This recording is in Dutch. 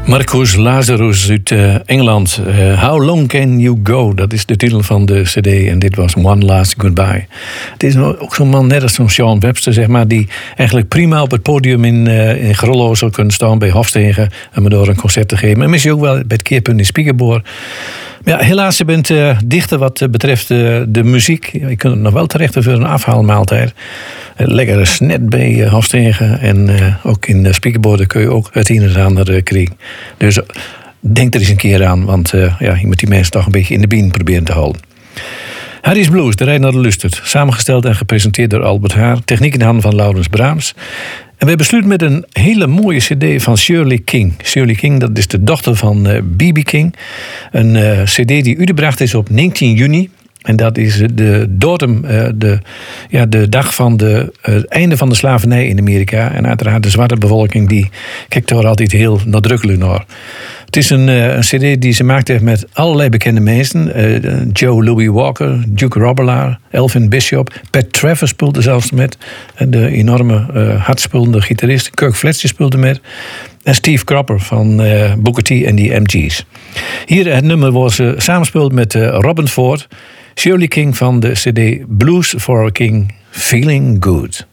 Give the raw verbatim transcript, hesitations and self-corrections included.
Marcus Lazarus uit uh, Engeland. Uh, How Long Can You Go? Dat is de titel van de cd. En dit was One Last Goodbye. Het is ook zo'n man, net als zo'n Sean Webster, zeg maar, die eigenlijk prima op het podium in, uh, in Grollo zou kunnen staan bij Hofstegen en me door een concert te geven. En misschien ook wel bij het keerpunt in Spiekerboor. Ja, helaas, je bent uh, dichter wat betreft uh, de muziek. Je kunt het nog wel terecht voor een afhaalmaaltijd. Uh, lekkere snet bij uh, Hofstegen. En uh, ook in de Spiekerborden kun je ook het een en het ander uh, krijgen. Dus uh, denk er eens een keer aan. Want uh, ja, je moet die mensen toch een beetje in de bien proberen te houden. Harry's Blues, de rijd naar de lustert. Samengesteld en gepresenteerd door Albert Haar. Techniek in de handen van Laurens Braams. En we besluiten met een hele mooie cd van Shirley King. Shirley King, dat is de dochter van uh, B B King. Een uh, cd die uitgebracht is op negentien juni. En dat is de datum, uh, de, ja, de dag van de, uh, het einde van de slavernij in Amerika. En uiteraard de zwarte bevolking, die kijkt er altijd heel nadrukkelijk naar. Het is een, uh, een cd die ze maakte met allerlei bekende mensen. Uh, Joe Louis Walker, Duke Robillard, Elvin Bishop. Pat Travers speelde zelfs met. De enorme uh, hardspeelende gitarist. Kirk Fletcher speelde met. En Steve Cropper van uh, Booker T en die M G's. Hier het nummer was uh, samenspeeld met uh, Robin Ford. Shirley King van de cd Blues for a King, Feeling Good.